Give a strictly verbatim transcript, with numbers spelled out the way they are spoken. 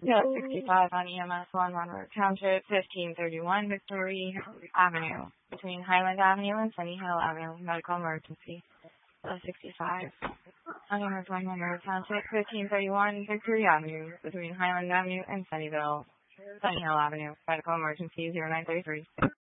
Yeah, sixty-five on E M S one, Monroe Township, fifteen thirty-one Victory Avenue, between Highland Avenue and Sunny Hill Avenue, medical emergency. Uh, sixty-five on E M S one, Monroe Township, fifteen thirty-one Victory Avenue, between Highland Avenue and Sunnyville, Sunny Hill Avenue, medical emergency zero nine three three.